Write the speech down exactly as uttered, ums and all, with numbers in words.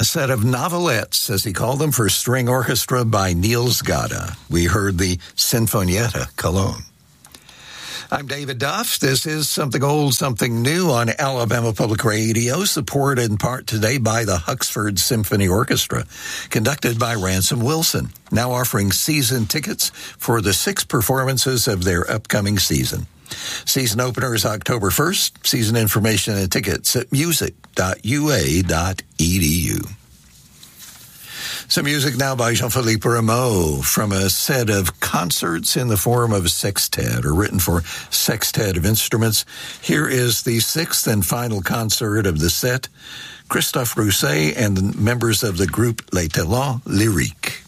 A set of novelettes, as he called them, for string orchestra by Niels Gade. We heard the Sinfonietta Cologne. I'm David Duff. This is Something Old, Something New on Alabama Public Radio, supported in part today by the Huxford Symphony Orchestra, conducted by Ransom Wilson, now offering season tickets for the six performances of their upcoming season. Season opener is October first. Season information and tickets at music dot u a dot e d u. Some music now by Jean-Philippe Rameau from a set of concerts in the form of a sextet, or written for sextet of instruments. Here is the sixth and final concert of the set, Christophe Rousset and the members of the group Les Talents Lyriques.